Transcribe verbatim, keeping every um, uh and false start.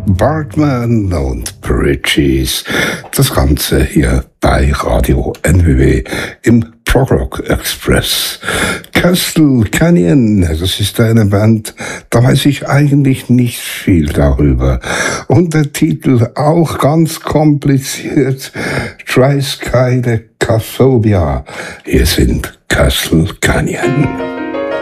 Bartman und Bridges. Das Ganze hier bei Radio N W W im Prog-Rock Express. Castle Canyon, das ist eine Band, da weiß ich eigentlich nicht viel darüber. Und der Titel auch ganz kompliziert, Triskydeckaphobia. Hier sind Castle Canyon.